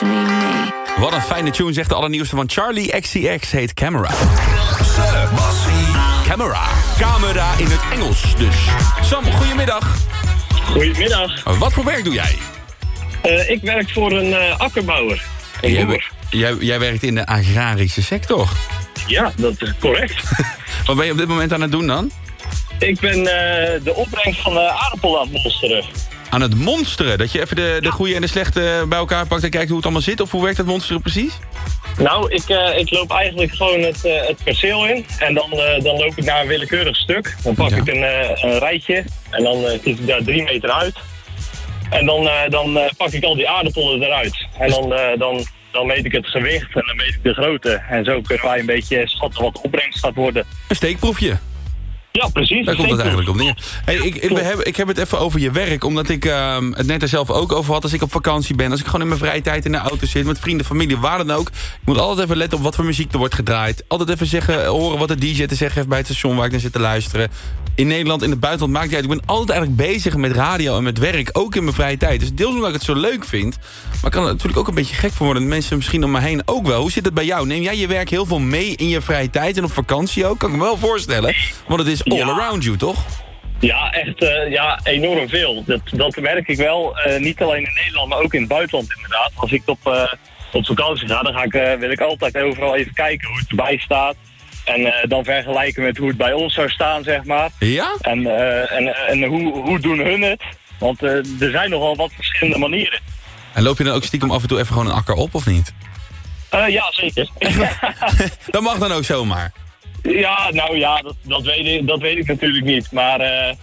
actually me. Wat een fijne tune, zegt de allernieuwste van Charlie XCX, heet Camera. Camera in het Engels dus. Sam, goedemiddag. Goedemiddag. Wat voor werk doe jij? Ik werk voor een akkerbouwer. Jij werkt in de agrarische sector. Ja, dat is correct. Wat ben je op dit moment aan het doen dan? Ik ben de opbrengst van de aardappel aan het monsteren. Aan het monsteren? Dat je even de goede en de slechte bij elkaar pakt en kijkt hoe het allemaal zit? Of hoe werkt het monsteren precies? Nou, ik loop eigenlijk gewoon het perceel in. En dan loop ik naar een willekeurig stuk. Dan pak ik een rijtje. En dan kies ik daar 3 meter uit. En dan pak ik al die aardappelen eruit. En dan meet ik het gewicht en dan meet ik de grootte. En zo kunnen wij een beetje schatten wat de opbrengst gaat worden. Een steekproefje. Ja, precies. Daar komt het eigenlijk op neer. Hey, ik heb het even over je werk, omdat ik het net er zelf ook over had. Als ik op vakantie ben, als ik gewoon in mijn vrije tijd in de auto zit, met vrienden, familie, waar dan ook. Ik moet altijd even letten op wat voor muziek er wordt gedraaid. Altijd even horen wat de DJ te zeggen heeft bij het station waar ik naar zit te luisteren. In Nederland, in het buitenland, maakt niet uit. Ik ben altijd eigenlijk bezig met radio en met werk, ook in mijn vrije tijd. Dus deels omdat ik het zo leuk vind, maar ik kan er natuurlijk ook een beetje gek van worden. Mensen misschien om me heen ook wel. Hoe zit het bij jou? Neem jij je werk heel veel mee in je vrije tijd en op vakantie ook? Kan ik me wel voorstellen. Want het is all around you, toch? Ja, echt enorm veel. Dat merk ik wel. Niet alleen in Nederland, maar ook in het buitenland inderdaad. Als ik op vakantie ga, dan wil ik altijd overal even kijken hoe het erbij staat. En dan vergelijken met hoe het bij ons zou staan, zeg maar. Ja? En hoe doen hun het? Want er zijn nogal wat verschillende manieren. En loop je dan ook stiekem af en toe even gewoon een akker op, of niet? Ja, zeker. Dat mag dan ook zomaar. Ja, nou ja, dat weet ik natuurlijk niet. Maar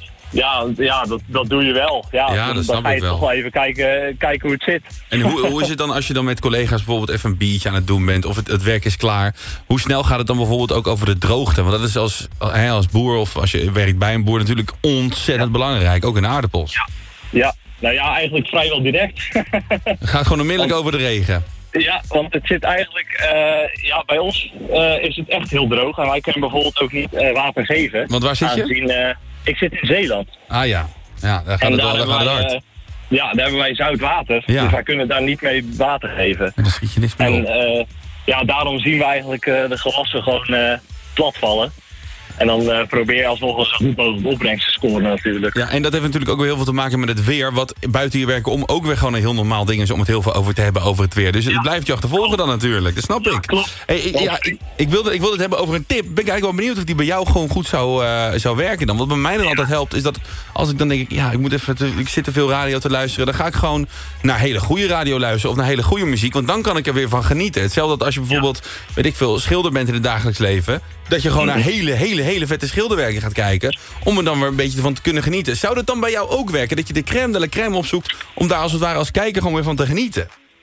dat doe je wel. Ja, dat snap ik wel. Dan ga je toch wel even kijken hoe het zit. En hoe is het dan als je dan met collega's bijvoorbeeld even een biertje aan het doen bent, of het werk is klaar? Hoe snel gaat het dan bijvoorbeeld ook over de droogte? Want dat is als boer of als je werkt bij een boer natuurlijk ontzettend belangrijk, ook in de aardappels. Ja, nou ja, eigenlijk vrijwel direct. Het gaat gewoon onmiddellijk over de regen. Ja, want het zit eigenlijk, bij ons is het echt heel droog. En wij kunnen bijvoorbeeld ook niet water geven. Want waar zit je? Ik zit in Zeeland. Ah ja, daar gaat het hard. Ja, daar hebben wij zout water. Ja. Dus wij kunnen daar niet mee water geven. En dan schiet je niks meer op. Daarom zien we eigenlijk de gewassen gewoon plat vallen. En dan probeer je alsnog een zo goed mogelijk opbrengst te scoren natuurlijk. Ja, en dat heeft natuurlijk ook weer heel veel te maken met het weer. Wat buiten je werken om ook weer gewoon een heel normaal ding is om het heel veel over te hebben over het weer. Dus het blijft je achtervolgen dan natuurlijk. Dat snap ik. Klopt. Ik wilde het hebben over een tip. Ben ik eigenlijk wel benieuwd of die bij jou gewoon goed zou werken dan. Wat bij mij dan altijd helpt is dat als ik dan denk ik zit te veel radio te luisteren. Dan ga ik gewoon naar hele goede radio luisteren of naar hele goede muziek. Want dan kan ik er weer van genieten. Hetzelfde als je bijvoorbeeld, weet ik veel, schilder bent in het dagelijks leven. Dat je gewoon naar hele vette schilderwerken gaat kijken. Om er dan weer een beetje van te kunnen genieten. Zou dat dan bij jou ook werken? Dat je de crème de la crème opzoekt. Om daar als het ware als kijker gewoon weer van te genieten.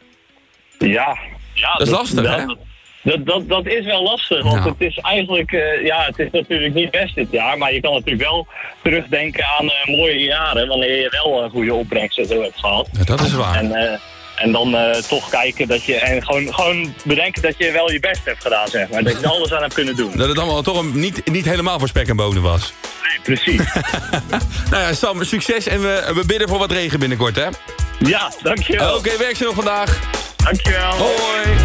Ja. Dat is lastig, hè? Dat is wel lastig. Want het is eigenlijk... het is natuurlijk niet best dit jaar. Maar je kan natuurlijk wel terugdenken aan mooie jaren. Wanneer je wel een goede opbrengst hebt gehad. Ja, dat is waar. En dan toch kijken dat je... En gewoon bedenken dat je wel je best hebt gedaan, zeg maar. Dat je er alles aan hebt kunnen doen. Dat het allemaal toch niet helemaal voor spek en bonen was. Nee, precies. Nou ja, Sam, succes en we bidden voor wat regen binnenkort, hè? Ja, dankjewel. Oké, werk zo vandaag. Dankjewel. Hoi.